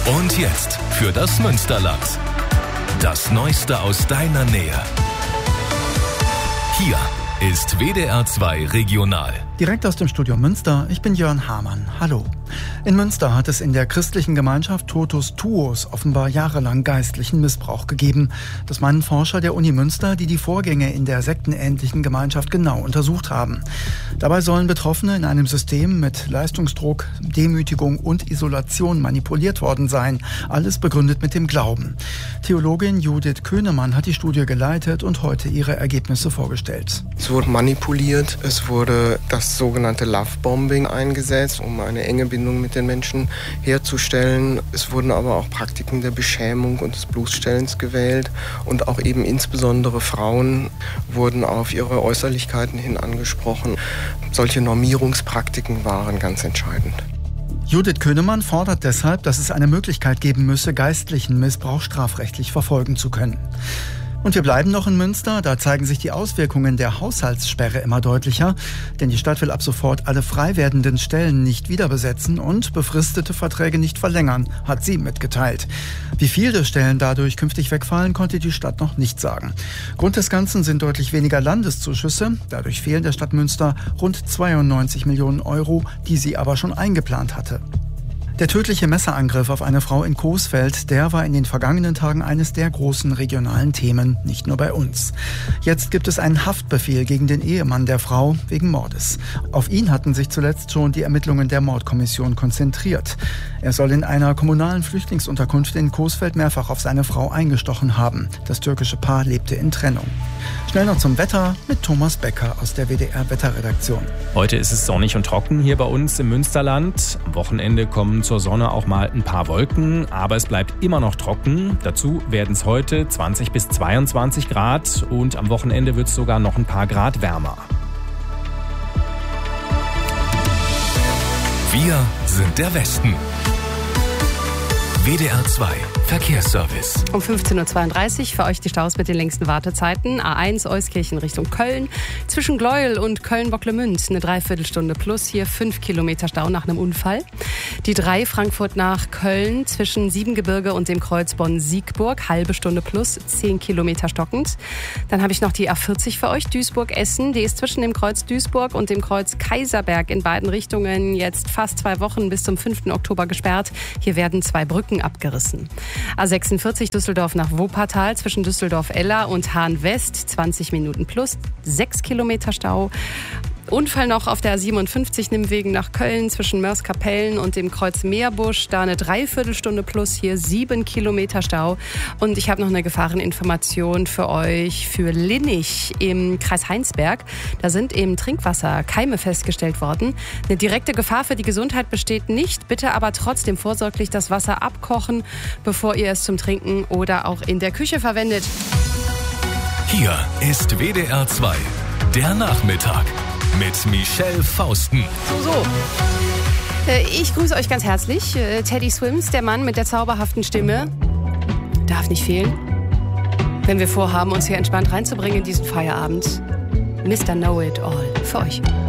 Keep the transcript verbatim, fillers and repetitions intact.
Und jetzt für das Münsterland. Das Neueste aus deiner Nähe. Hier ist W D R zwei Regional. Direkt aus dem Studio Münster, ich bin Jörn Hamann. Hallo. In Münster hat es in der christlichen Gemeinschaft Totus Tuos offenbar jahrelang geistlichen Missbrauch gegeben. Das meinen Forscher der Uni Münster, die die Vorgänge in der sektenähnlichen Gemeinschaft genau untersucht haben. Dabei sollen Betroffene in einem System mit Leistungsdruck, Demütigung und Isolation manipuliert worden sein. Alles begründet mit dem Glauben. Theologin Judith Könemann hat die Studie geleitet und heute ihre Ergebnisse vorgestellt. Es wurde manipuliert, es wurde das sogenannte Lovebombing eingesetzt, um eine enge Bindung mit den Menschen herzustellen. Es wurden aber auch Praktiken der Beschämung und des Bloßstellens gewählt und auch eben insbesondere Frauen wurden auf ihre Äußerlichkeiten hin angesprochen. Solche Normierungspraktiken waren ganz entscheidend. Judith Könemann fordert deshalb, dass es eine Möglichkeit geben müsse, geistlichen Missbrauch strafrechtlich verfolgen zu können. Und wir bleiben noch in Münster, da zeigen sich die Auswirkungen der Haushaltssperre immer deutlicher, denn die Stadt will ab sofort alle frei werdenden Stellen nicht wieder besetzen und befristete Verträge nicht verlängern, hat sie mitgeteilt. Wie viele Stellen dadurch künftig wegfallen, konnte die Stadt noch nicht sagen. Grund des Ganzen sind deutlich weniger Landeszuschüsse, dadurch fehlen der Stadt Münster rund zweiundneunzig Millionen Euro, die sie aber schon eingeplant hatte. Der tödliche Messerangriff auf eine Frau in Coesfeld, der war in den vergangenen Tagen eines der großen regionalen Themen, nicht nur bei uns. Jetzt gibt es einen Haftbefehl gegen den Ehemann der Frau wegen Mordes. Auf ihn hatten sich zuletzt schon die Ermittlungen der Mordkommission konzentriert. Er soll in einer kommunalen Flüchtlingsunterkunft in Coesfeld mehrfach auf seine Frau eingestochen haben. Das türkische Paar lebte in Trennung. Schnell noch zum Wetter mit Thomas Becker aus der W D R-Wetterredaktion. Heute ist es sonnig und trocken hier bei uns im Münsterland. Am Wochenende kommen zur Sonne auch mal ein paar Wolken, aber es bleibt immer noch trocken. Dazu werden es heute zwanzig bis zweiundzwanzig Grad und am Wochenende wird es sogar noch ein paar Grad wärmer. Wir sind der Westen. W D R zwei Verkehrsservice. Um fünfzehn Uhr zweiunddreißig für euch die Staus mit den längsten Wartezeiten. A eins Euskirchen Richtung Köln. Zwischen Gleuel und Köln-Bocklemünd eine Dreiviertelstunde plus. Hier fünf Kilometer Stau nach einem Unfall. Die drei Frankfurt nach Köln zwischen Siebengebirge und dem Kreuz Bonn-Siegburg. Halbe Stunde plus, zehn Kilometer stockend. Dann habe ich noch die A vierzig für euch. Duisburg-Essen. Die ist zwischen dem Kreuz Duisburg und dem Kreuz Kaiserberg in beiden Richtungen jetzt fast zwei Wochen bis zum fünften Oktober gesperrt. Hier werden zwei Brücken abgerissen. A sechsundvierzig Düsseldorf nach Wuppertal zwischen Düsseldorf-Eller und Hahn-West, zwanzig Minuten plus, sechs Kilometer Stau. Unfall noch auf der A siebenundfünfzig Nimmwegen nach Köln zwischen Mörs-Kapellen und dem Kreuz Meerbusch. Da eine Dreiviertelstunde plus, hier sieben Kilometer Stau. Und ich habe noch eine Gefahreninformation für euch für Linnich im Kreis Heinsberg. Da sind im Trinkwasser Keime festgestellt worden. Eine direkte Gefahr für die Gesundheit besteht nicht. Bitte aber trotzdem vorsorglich das Wasser abkochen, bevor ihr es zum Trinken oder auch in der Küche verwendet. Hier ist W D R zwei, der Nachmittag. Mit Michelle Fausten. So, so. Ich grüße euch ganz herzlich. Teddy Swims, der Mann mit der zauberhaften Stimme, darf nicht fehlen, wenn wir vorhaben, uns hier entspannt reinzubringen in diesen Feierabend. Mister Know It All für euch.